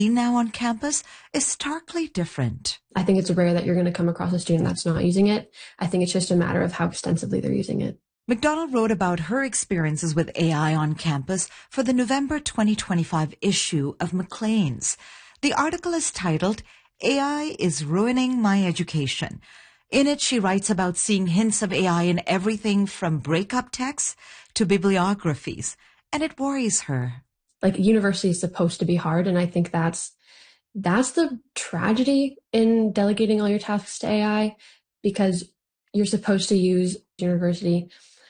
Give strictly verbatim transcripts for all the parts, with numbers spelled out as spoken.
now on campus is starkly different. I think it's rare that you're going to come across a student that's not using it. I think it's just a matter of how extensively they're using it. McDonald wrote about her experiences with A I on campus for the November twenty twenty-five issue of Maclean's. The article is titled, A I is Ruining My Education. In it, she writes about seeing hints of A I in everything from breakup texts to bibliographies, and it worries her. Like, university is supposed to be hard, and I think that's that's the tragedy in delegating all your tasks to A I, because you're supposed to use university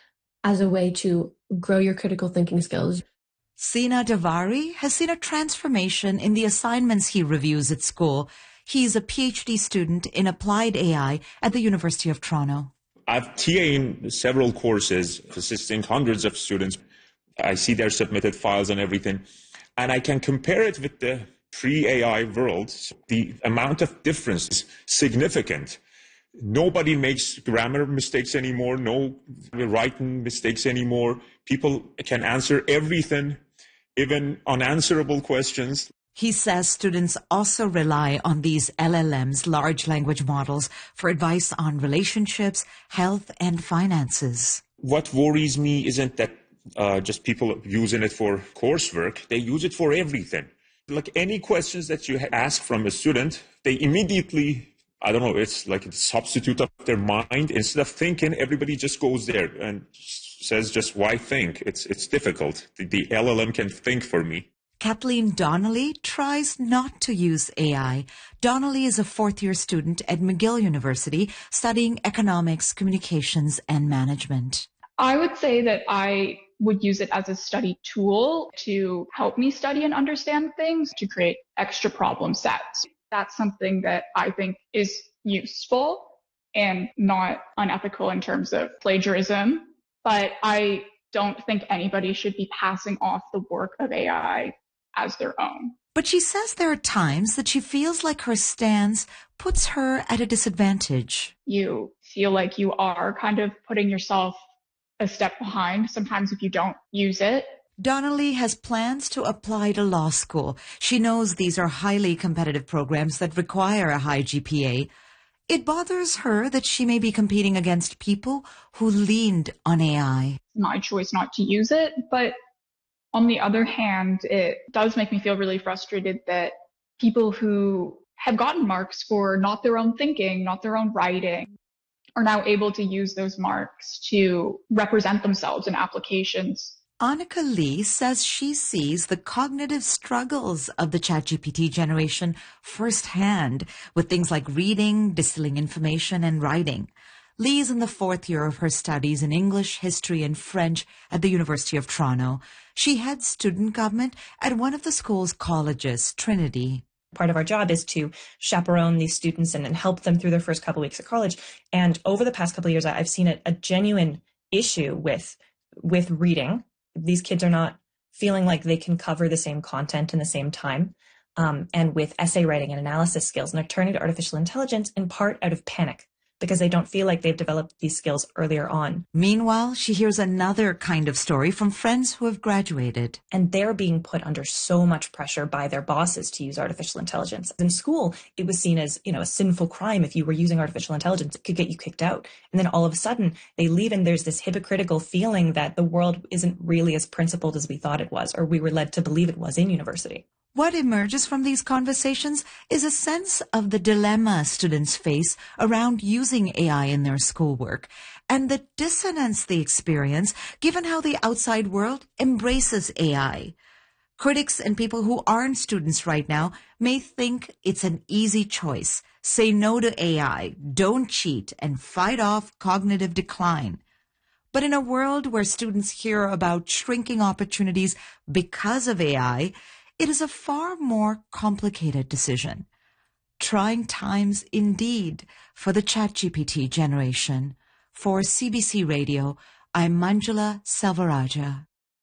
as a way to grow your critical thinking skills. Sina Davari has seen a transformation in the assignments he reviews at school. He's a PhD student in applied A I at the University of Toronto. I've T A'd several courses, assisting hundreds of students. I see their submitted files and everything, and I can compare it with the pre-A I world. The amount of difference is significant. Nobody makes grammar mistakes anymore, no writing mistakes anymore. People can answer everything, even unanswerable questions. He says students also rely on these L L Ms, large language models, for advice on relationships, health, and finances. What worries me isn't that uh, just people using it for coursework. They use it for everything. Like any questions that you ask from a student, they immediately, I don't know, it's like a substitute of their mind. Instead of thinking, everybody just goes there and says just, why think? It's, it's difficult. The, the L L M can think for me. Kathleen Donnelly tries not to use A I. Donnelly is a fourth-year student at McGill University studying economics, communications, and management. I would say that I would use it as a study tool to help me study and understand things, to create extra problem sets. That's something that I think is useful and not unethical in terms of plagiarism. But I don't think anybody should be passing off the work of A I as their own. But she says there are times that she feels like her stance puts her at a disadvantage. You feel like you are kind of putting yourself a step behind sometimes if you don't use it. Donnelly has plans to apply to law school. She knows these are highly competitive programs that require a high G P A. It bothers her that she may be competing against people who leaned on A I. My choice not to use it, but on the other hand, it does make me feel really frustrated that people who have gotten marks for not their own thinking, not their own writing, are now able to use those marks to represent themselves in applications. Annika Lee says she sees the cognitive struggles of the ChatGPT generation firsthand with things like reading, distilling information, and writing. Lee is in the fourth year of her studies in English, history, and French at the University of Toronto. She heads student government at one of the school's colleges, Trinity. Part of our job is to chaperone these students and, and help them through their first couple of weeks of college. And over the past couple of years, I've seen a, a genuine issue with with reading. These kids are not feeling like they can cover the same content in the same time, um, and with essay writing and analysis skills. And they're turning to artificial intelligence in part out of panic, because they don't feel like they've developed these skills earlier on. Meanwhile, she hears another kind of story from friends who have graduated. And they're being put under so much pressure by their bosses to use artificial intelligence. In school, it was seen as, you know, a sinful crime if you were using artificial intelligence. It could get you kicked out. And then all of a sudden, they leave and there's this hypocritical feeling that the world isn't really as principled as we thought it was, or we were led to believe it was in university. What emerges from these conversations is a sense of the dilemma students face around using A I in their schoolwork, and the dissonance they experience given how the outside world embraces A I. Critics and people who aren't students right now may think it's an easy choice. Say no to A I, don't cheat, and fight off cognitive decline. But in a world where students hear about shrinking opportunities because of A I, it is a far more complicated decision. Trying times indeed for the ChatGPT generation. For C B C Radio, I'm Manjula Selvarajah.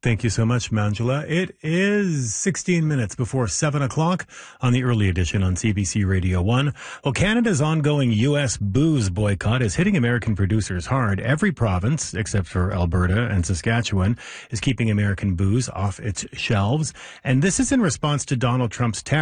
Thank you so much, Manjula. It is sixteen minutes before seven o'clock on the early edition on C B C Radio one. Well, Canada's ongoing U S booze boycott is hitting American producers hard. Every province, except for Alberta and Saskatchewan, is keeping American booze off its shelves. And this is in response to Donald Trump's tariff